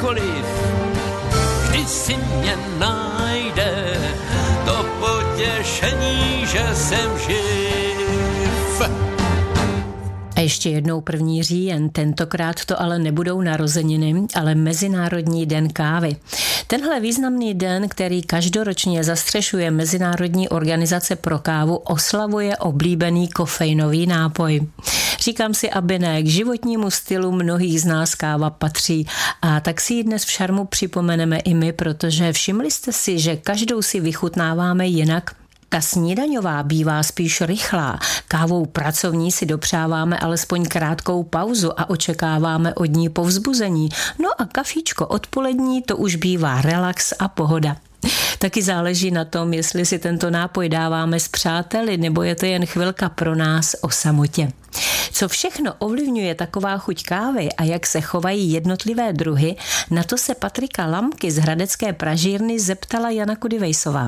kdekoliv, vždy si mě najde to potěšení, že jsem živ. A ještě jednou 1. říjen, tentokrát to ale nebudou narozeniny, ale Mezinárodní den kávy. Tenhle významný den, který každoročně zastřešuje Mezinárodní organizace pro kávu, oslavuje oblíbený kofeinový nápoj. Říkám si, aby ne, k životnímu stylu mnohých z nás káva patří a tak si ji dnes v Šarmu připomeneme i my, protože všimli jste si, že každou si vychutnáváme jinak. Ta snídaňová bývá spíš rychlá, kávou pracovní si dopřáváme alespoň krátkou pauzu a očekáváme od ní povzbuzení. No a kafíčko odpolední to už bývá relax a pohoda. Taky záleží na tom, jestli si tento nápoj dáváme s přáteli, nebo je to jen chvilka pro nás o samotě. Co všechno ovlivňuje taková chuť kávy a jak se chovají jednotlivé druhy, na to se Patrika Lamky z hradecké pražírny zeptala Jana Kudivejsová.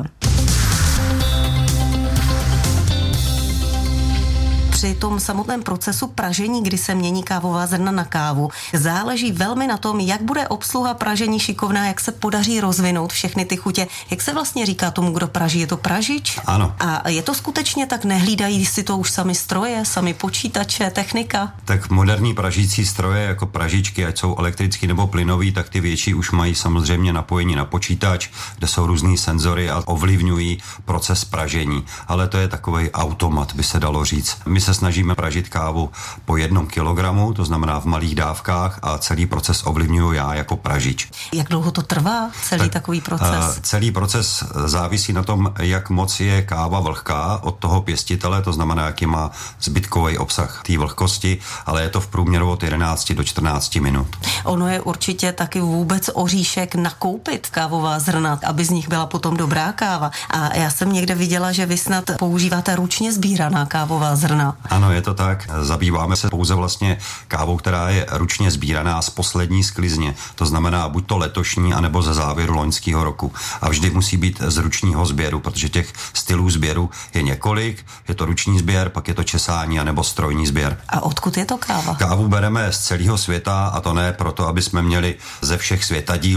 Při tom samotném procesu pražení, kdy se mění kávová zrna na kávu, záleží velmi na tom, jak bude obsluha pražení šikovná, jak se podaří rozvinout všechny ty chutě. Jak se vlastně říká tomu, kdo praží? Je to pražič? Ano. A je to skutečně tak? Nehlídají si to už sami stroje, sami počítače, technika? Tak moderní pražící stroje jako pražičky, ať jsou elektrický nebo plynový, tak ty větší už mají samozřejmě napojení na počítač, kde jsou různý senzory a ovlivňují proces pražení. Ale to je takovej automat, by se dalo říct. My se snažíme pražit kávu po 1 kilogramu, to znamená v malých dávkách, a celý proces ovlivňuji já jako pražič. Jak dlouho to trvá, takový proces? Celý proces závisí na tom, jak moc je káva vlhká od toho pěstitele, to znamená, jaký má zbytkový obsah té vlhkosti, ale je to v průměru od 11 do 14 minut. Ono je určitě taky vůbec oříšek nakoupit kávová zrna, aby z nich byla potom dobrá káva. A já jsem někde viděla, že vy snad používáte ručně sbíraná kávová zrna. Ano, je to tak. Zabýváme se pouze vlastně kávou, která je ručně sbíraná z poslední sklizně. To znamená buď to letošní, anebo ze závěru loňského roku. A vždy musí být z ručního sběru, protože těch stylů sběru je několik. Je to ruční sběr, pak je to česání, anebo strojní sběr. A odkud je to káva? Kávu bereme z celého světa, a to ne proto, aby jsme měli ze všech světadílů